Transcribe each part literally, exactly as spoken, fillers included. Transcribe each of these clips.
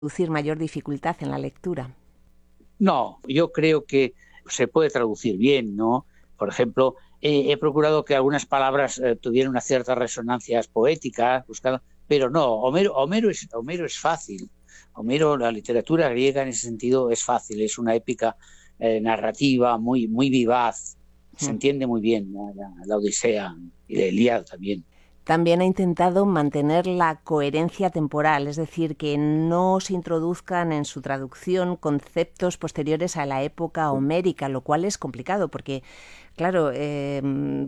producir mayor dificultad en la lectura? No, yo creo que se puede traducir bien, ¿no? Por ejemplo, eh, he procurado que algunas palabras eh, tuvieran unas ciertas resonancias poéticas, buscando, pero no, Homero, Homero, es, Homero es fácil. Homero, la literatura griega en ese sentido es fácil, es una épica eh, narrativa muy, muy vivaz, se entiende muy bien, ¿no? la, la Odisea y la Ilíada también. También ha intentado mantener la coherencia temporal, es decir, que no se introduzcan en su traducción conceptos posteriores a la época homérica, lo cual es complicado porque, claro, eh,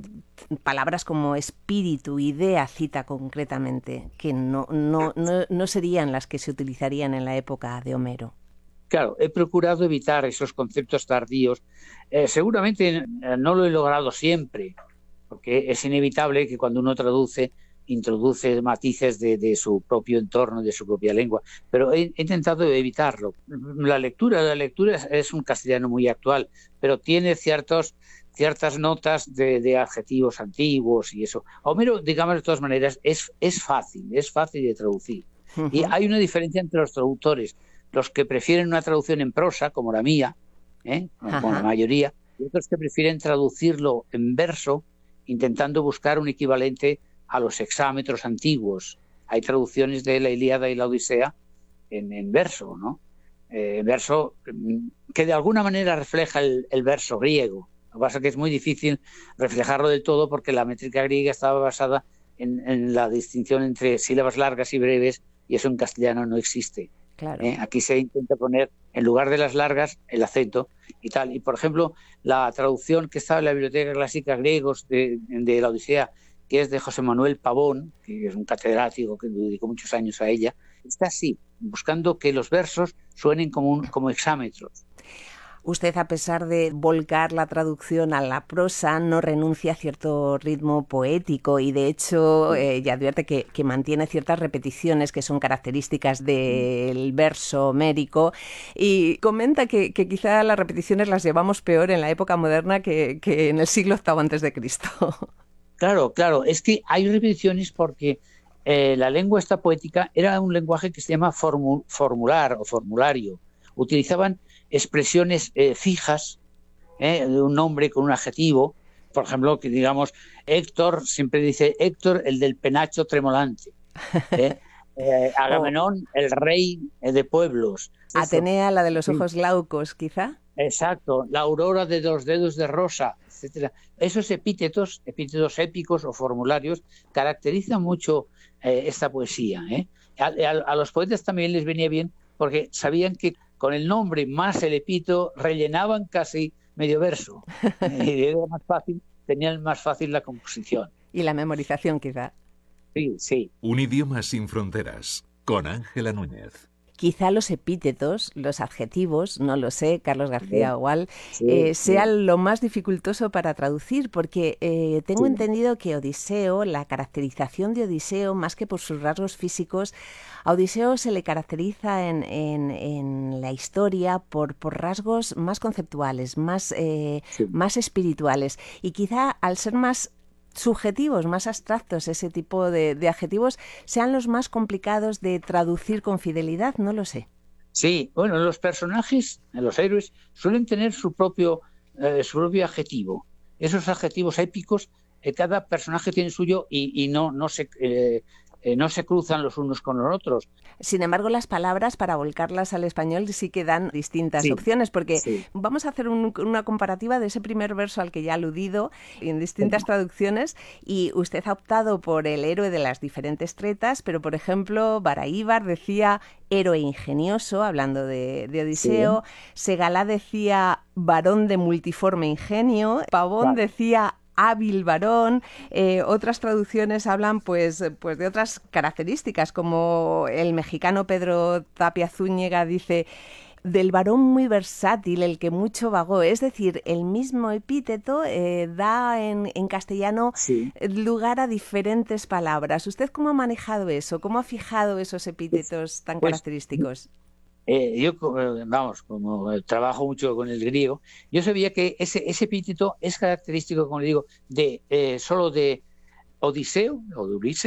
palabras como espíritu, idea, cita concretamente, que no, no, no, no serían las que se utilizarían en la época de Homero. Claro, he procurado evitar esos conceptos tardíos. Eh, seguramente eh, no lo he logrado siempre, porque es inevitable que cuando uno traduce, introduce matices de, de su propio entorno, de su propia lengua, pero he, he intentado evitarlo. La lectura, la lectura es, es un castellano muy actual, pero tiene ciertos, ciertas notas de, de adjetivos antiguos y eso. Homero, digamos de todas maneras, es, es fácil, es fácil de traducir. Y Uh-huh. hay una diferencia entre los traductores, los que prefieren una traducción en prosa, como la mía, ¿eh? Como la Ajá. mayoría, y otros que prefieren traducirlo en verso, intentando buscar un equivalente a los hexámetros antiguos. Hay traducciones de la Ilíada y la Odisea en, en verso, ¿no? Eh, verso que de alguna manera refleja el, el verso griego. Lo que pasa es que es muy difícil reflejarlo del todo porque la métrica griega estaba basada en, en la distinción entre sílabas largas y breves, y eso en castellano no existe. Claro. ¿eh? Aquí se intenta poner, en lugar de las largas, el acento y tal. Y, por ejemplo, la traducción que está en la Biblioteca Clásica Griegos de, de la Odisea, que es de José Manuel Pavón, que es un catedrático que dedicó muchos años a ella, está así, buscando que los versos suenen como, un, como hexámetros. Usted, a pesar de volcar la traducción a la prosa, no renuncia a cierto ritmo poético y, de hecho, eh, ya advierte que, que mantiene ciertas repeticiones que son características del verso homérico, y comenta que, que quizá las repeticiones las llevamos peor en la época moderna que, que en el siglo octavo antes de Cristo. Claro, claro, es que hay repeticiones porque eh, la lengua esta poética era un lenguaje que se llama formu formular o formulario. Utilizaban expresiones eh, fijas, ¿eh? de un nombre con un adjetivo. Por ejemplo, que digamos, Héctor siempre dice Héctor, el del penacho tremolante. ¿eh? Eh, O Agamenón, el rey de pueblos. Eso. Atenea, la de En los fin, ojos glaucos, quizá. exacto, la aurora de los dedos de rosa, etcétera. Esos epítetos, epítetos épicos o formularios, caracterizan mucho eh, esta poesía. ¿eh? A, a, a los poetas también les venía bien porque sabían que con el nombre más el epíteto rellenaban casi medio verso. ¿eh? Y era más fácil, tenían más fácil la composición. Y la memorización, quizá. Sí, sí. Un idioma sin fronteras, con Ángela Núñez. Quizá los epítetos, los adjetivos, no lo sé, Carlos García Gual, Sí, eh, sí, sean lo más dificultoso para traducir, porque eh, tengo sí. entendido que Odiseo, la caracterización de Odiseo, más que por sus rasgos físicos, a Odiseo se le caracteriza en, en, en la historia por, por rasgos más conceptuales, más, eh, Sí. más espirituales, y quizá al ser más subjetivos, más abstractos, ese tipo de, de adjetivos, sean los más complicados de traducir con fidelidad, no lo sé. Sí, bueno, los personajes, los héroes, suelen tener su propio, eh, su propio adjetivo. Esos adjetivos épicos, eh, cada personaje tiene suyo y, y no, no, se, eh, eh, no se cruzan los unos con los otros. Sin embargo, las palabras, para volcarlas al español, sí que dan distintas Sí, opciones, porque sí. vamos a hacer un, una comparativa de ese primer verso al que ya he aludido en distintas traducciones, y usted ha optado por el héroe de las diferentes tretas, pero, por ejemplo, Baraíbar decía héroe ingenioso, hablando de, de Sí, Odiseo. Segalá decía varón de multiforme ingenio. Pavón claro. decía hábil varón. Eh, otras traducciones hablan pues, pues de otras características, como el mexicano Pedro Tapia Zúñiga dice del varón muy versátil, el que mucho vagó. Es decir, el mismo epíteto eh, da en, en castellano Sí. lugar a diferentes palabras. ¿Usted cómo ha manejado eso? ¿Cómo ha fijado esos Pues, epítetos tan pues característicos? eh, yo, vamos, como trabajo mucho con el griego, yo sabía que ese, ese epíteto es característico, como le digo, de eh, solo de Odiseo o de Ulises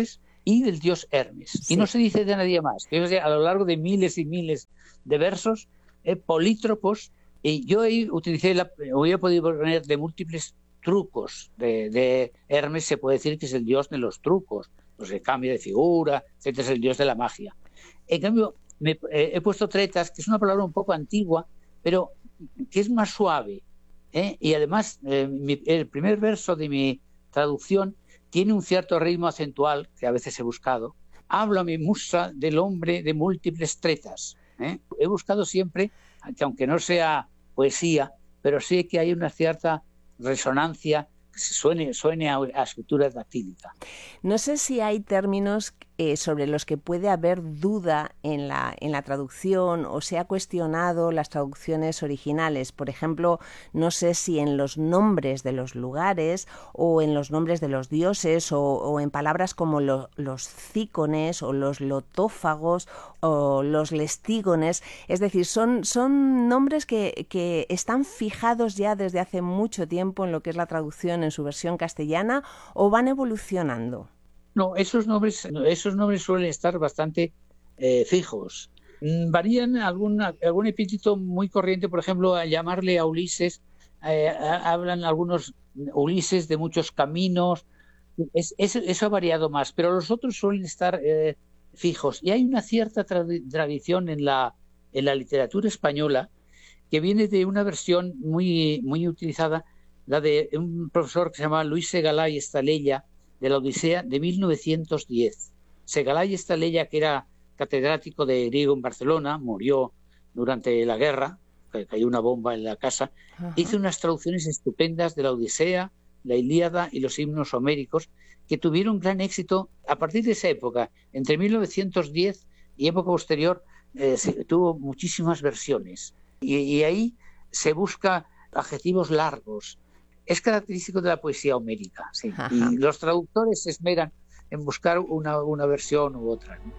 y del dios Hermes. Sí. Y no se dice de nadie más. A lo largo de miles y miles de versos, eh, polítropos, y yo ahí utilicé, la, hubiera podido poner de múltiples trucos. De, de Hermes se puede decir que es el dios de los trucos, pues el cambio de figura, etcétera, es el dios de la magia. En cambio, me, eh, he puesto tretas, que es una palabra un poco antigua, pero que es más suave, ¿eh? Y además, eh, mi, el primer verso de mi traducción tiene un cierto ritmo acentual, que a veces he buscado. Háblame, musa, del hombre de múltiples tretas. ¿eh? He buscado siempre, que aunque no sea poesía, pero sí que hay una cierta resonancia que suene, suene a, a escritura dactílica. No sé si hay términos eh, sobre los que puede haber duda en la, en la traducción o se ha cuestionado las traducciones originales. Por ejemplo, no sé si en los nombres de los lugares o en los nombres de los dioses o, o en palabras como lo, los cícones o los lotófagos o los lestígones. Es decir, son, son nombres que, que están fijados ya desde hace mucho tiempo en lo que es la traducción en su versión castellana o van evolucionando. No, esos nombres, esos nombres suelen estar bastante eh, fijos. Varían algún, algún epíteto muy corriente, por ejemplo, a llamarle a Ulises, eh, a, hablan algunos Ulises de muchos caminos, es, es, eso ha variado más, pero los otros suelen estar eh, fijos. Y hay una cierta trad- tradición en la, en la literatura española que viene de una versión muy, muy utilizada, la de un profesor que se llama Luis Segalay Estalella, de la Odisea de mil novecientos diez. Segalay Estalella, que era catedrático de griego en Barcelona, murió durante la guerra, cayó una bomba en la casa, Ajá. hizo unas traducciones estupendas de la Odisea, la Ilíada y los himnos homéricos, que tuvieron gran éxito a partir de esa época. Entre mil novecientos diez y época posterior eh, se, tuvo muchísimas versiones. Y, y ahí se busca adjetivos largos. Es característico de la poesía homérica, sí. Y los traductores se esmeran en buscar una, una versión u otra, ¿no?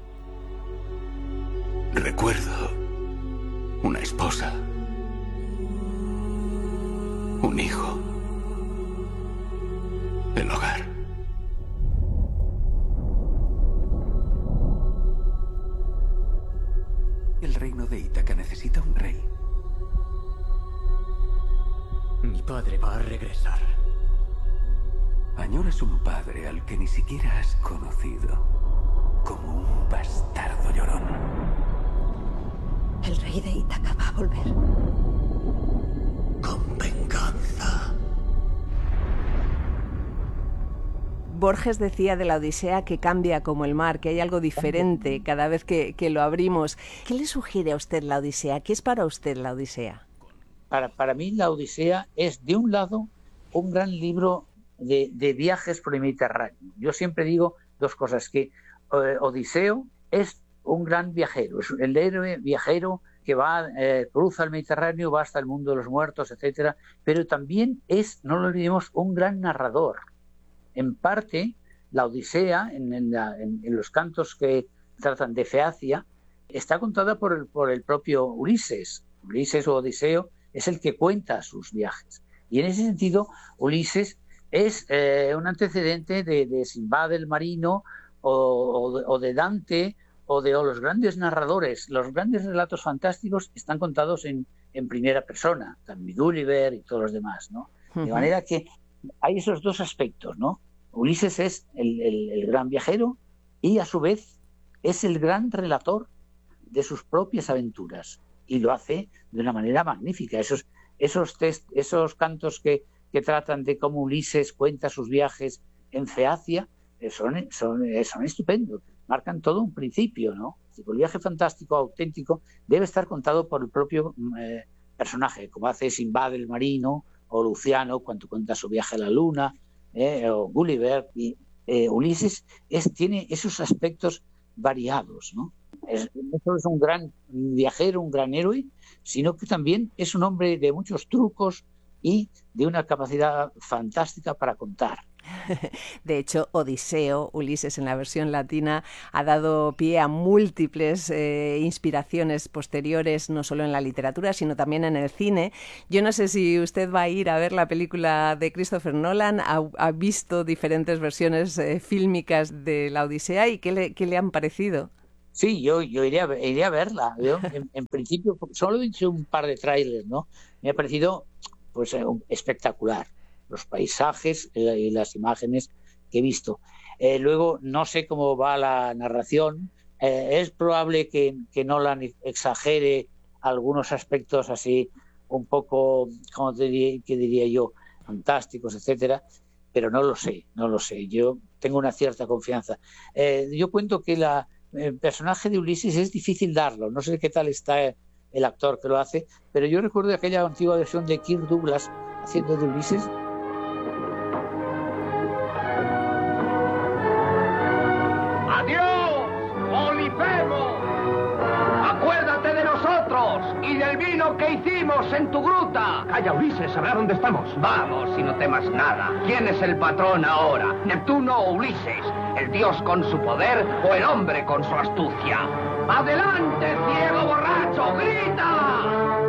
Recuerdo una esposa, un hijo, el hogar. El reino de Ítaca necesita un rey. Mi padre va a regresar. Añoras un padre al que ni siquiera has conocido, como un bastardo llorón. El rey de Ítaca va a volver. Con venganza. Borges decía de la Odisea que cambia como el mar, que hay algo diferente cada vez que, que lo abrimos. ¿Qué le sugiere a usted la Odisea? ¿Qué es para usted la Odisea? Para, para mí la Odisea es, de un lado, un gran libro de, de viajes por el Mediterráneo. Yo siempre digo dos cosas, que eh, Odiseo es un gran viajero, es el héroe viajero que va, eh, cruza el Mediterráneo, va hasta el mundo de los muertos, etcétera, pero también es, no lo olvidemos, un gran narrador. En parte, la Odisea, en, en, la, en, en los cantos que tratan de Feacia, está contada por el, por el propio Ulises. Ulises o Odiseo es el que cuenta sus viajes. Y en ese sentido, Ulises es eh, un antecedente de, de Sinbad el Marino o, o, de, o de Dante o de o los grandes narradores. Los grandes relatos fantásticos están contados en, en primera persona, también Gulliver y todos los demás, ¿no? Uh-huh. De manera que hay esos dos aspectos, ¿no? Ulises es el, el, el gran viajero y a su vez es el gran relator de sus propias aventuras. Y lo hace de una manera magnífica. Esos, esos, test, esos cantos que, que tratan de cómo Ulises cuenta sus viajes en Feacia son, son, son estupendos. Marcan todo un principio, ¿no? El viaje fantástico, auténtico, debe estar contado por el propio eh, personaje, como hace Sinbad el Marino o Luciano cuando cuenta su viaje a la luna, eh, o Gulliver. Y eh, Ulises es, tiene esos aspectos variados, ¿no? Es, no solo es un gran viajero, un gran héroe, sino que también es un hombre de muchos trucos y de una capacidad fantástica para contar. De hecho, Odiseo, Ulises en la versión latina, ha dado pie a múltiples eh, inspiraciones posteriores, no solo en la literatura, sino también en el cine. Yo no sé si usted va a ir a ver la película de Christopher Nolan, ha, ha visto diferentes versiones eh, fílmicas de la Odisea y ¿qué le, qué le han parecido? Sí, yo, yo iré, a, iré a verla. Yo, en, en principio, solo he hecho un par de trailers, ¿no? Me ha parecido pues espectacular. Los paisajes y las imágenes que he visto. Eh, luego, no sé cómo va la narración. Eh, es probable que, que Nolan exagere algunos aspectos así un poco, ¿cómo te diría, qué diría yo? Fantásticos, etcétera. Pero no lo sé, no lo sé. Yo tengo una cierta confianza. Eh, yo cuento que la, el personaje de Ulises es difícil darlo. No sé qué tal está el actor que lo hace, pero yo recuerdo aquella antigua versión de Kirk Douglas haciendo de Ulises. Y del vino que hicimos en tu gruta. Calla, Ulises, sabrá dónde estamos. Vamos, y no temas nada. ¿Quién es el patrón ahora? ¿Neptuno o Ulises? ¿El dios con su poder o el hombre con su astucia? ¡Adelante, ciego borracho! ¡Grita!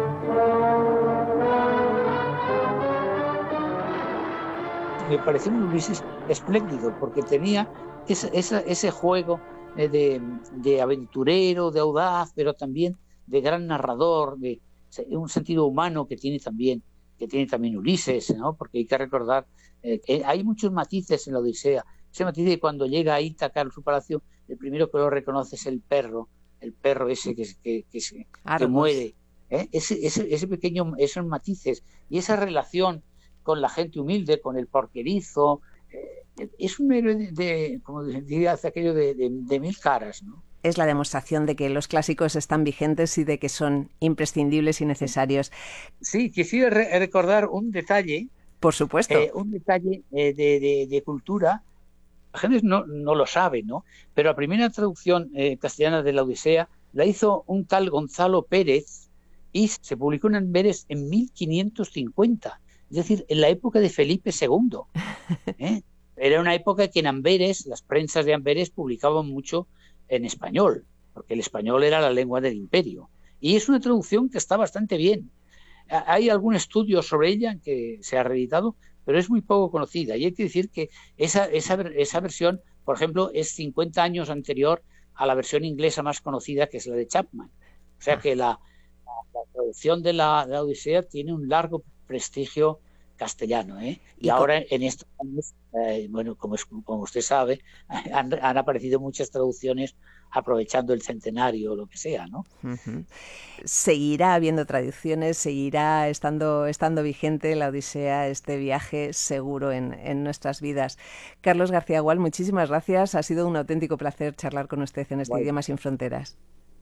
Me pareció un Ulises espléndido porque tenía ese, ese, ese juego de, de aventurero, de audaz, pero también de gran narrador, de un sentido humano que tiene también, que tiene también Ulises, ¿no? Porque hay que recordar eh, que hay muchos matices en la Odisea. Ese matiz de cuando llega a Ítaca a su palacio, el primero que lo reconoce es el perro, el perro ese que, que, que, que, que muere. ¿eh? Ese, ese, ese pequeño, esos matices y esa relación con la gente humilde, con el porquerizo, eh, es un héroe de, de como diría hace aquello de, de, de mil caras, ¿no? Es la demostración de que los clásicos están vigentes y de que son imprescindibles y necesarios. Sí, quisiera re- recordar un detalle. Por supuesto. Eh, un detalle eh, de, de, de cultura. La gente no, no lo sabe, ¿no? Pero la primera traducción eh, castellana de la Odisea la hizo un tal Gonzalo Pérez y se publicó en Amberes en mil quinientos cincuenta, es decir, en la época de Felipe segundo. ¿eh? Era una época que en Amberes, las prensas de Amberes publicaban mucho en español, porque el español era la lengua del imperio. Y es una traducción que está bastante bien. Hay algún estudio sobre ella que se ha reeditado, pero es muy poco conocida. Y hay que decir que esa, esa, esa versión, por ejemplo, es cincuenta años anterior a la versión inglesa más conocida, que es la de Chapman. O sea que la, la traducción de la, de la Odisea tiene un largo prestigio castellano, ¿eh? Y, y ahora en estos años, eh, bueno, como, es, como usted sabe, han, han aparecido muchas traducciones aprovechando el centenario o lo que sea, ¿no? Uh-huh. Seguirá habiendo traducciones, seguirá estando, estando vigente la Odisea, este viaje seguro en, en nuestras vidas. Carlos García Gual, muchísimas gracias. Ha sido un auténtico placer charlar con usted en este bueno. Idioma sin Fronteras.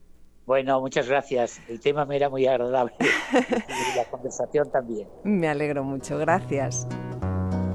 Bueno, muchas gracias. El tema me era muy agradable y la conversación también. Me alegro mucho. Gracias.